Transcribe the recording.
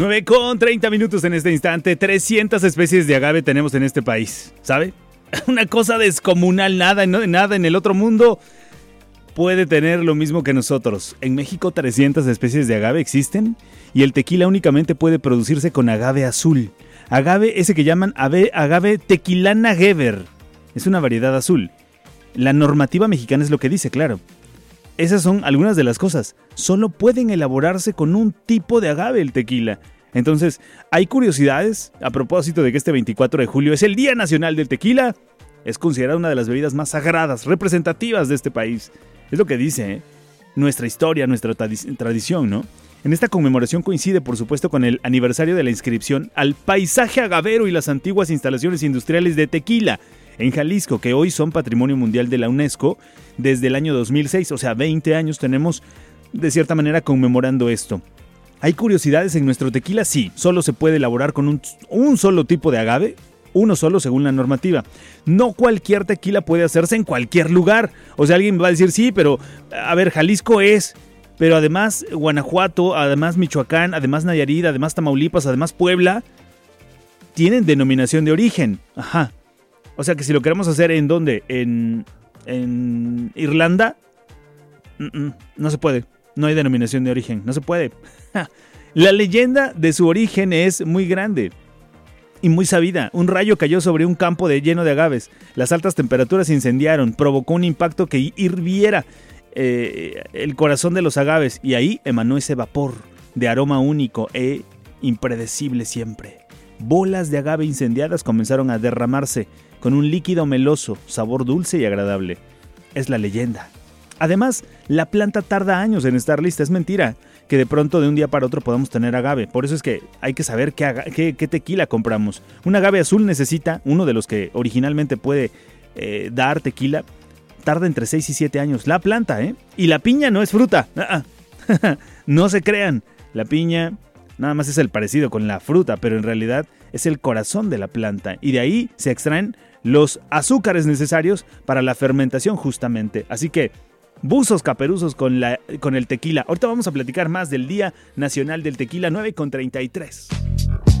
9:30 en este instante. 300 especies de agave tenemos en este país, ¿sabe? Una cosa descomunal, nada en el otro mundo puede tener lo mismo que nosotros. En México 300 especies de agave existen y el tequila únicamente puede producirse con agave azul. Agave ese que llaman agave tequilana Geber. Es una variedad azul. La normativa mexicana es lo que dice, claro. Esas son algunas de las cosas. Solo pueden elaborarse con un tipo de agave el tequila. Entonces, hay curiosidades a propósito de que este 24 de julio es el Día Nacional del Tequila. Es considerada una de las bebidas más sagradas, representativas de este país. Es lo que dice, nuestra historia, nuestra tradición, ¿no? En esta conmemoración coincide, por supuesto, con el aniversario de la inscripción al paisaje agavero y las antiguas instalaciones industriales de tequila en Jalisco, que hoy son Patrimonio Mundial de la UNESCO desde el año 2006. O sea, 20 años tenemos, de cierta manera, conmemorando esto. ¿Hay curiosidades en nuestro tequila? Sí, solo se puede elaborar con un solo tipo de agave, uno solo según la normativa. No cualquier tequila puede hacerse en cualquier lugar. O sea, alguien va a decir, sí, pero, a ver, Jalisco es, pero además Guanajuato, además Michoacán, además Nayarit, además Tamaulipas, además Puebla, tienen denominación de origen. Ajá. O sea que si lo queremos hacer ¿en dónde? ¿En Irlanda? No se puede. No hay denominación de origen. No se puede. La leyenda de su origen es muy grande y muy sabida. Un rayo cayó sobre un campo lleno de agaves. Las altas temperaturas incendiaron. Provocó un impacto que hirviera el corazón de los agaves. Y ahí emanó ese vapor de aroma único e impredecible siempre. Bolas de agave incendiadas comenzaron a derramarse con un líquido meloso, sabor dulce y agradable. Es la leyenda. Además, la planta tarda años en estar lista. Es mentira que de pronto de un día para otro podamos tener agave. Por eso es que hay que saber qué tequila compramos. Un agave azul necesita, uno de los que originalmente puede dar tequila, tarda entre 6 y 7 años. La planta, ¿eh? Y la piña no es fruta. No se crean. La piña nada más es el parecido con la fruta, pero en realidad es el corazón de la planta. Y de ahí se extraen los azúcares necesarios para la fermentación justamente. Así que buzos caperuzos con el tequila. Ahorita vamos a platicar más del Día Nacional del Tequila. 9:33.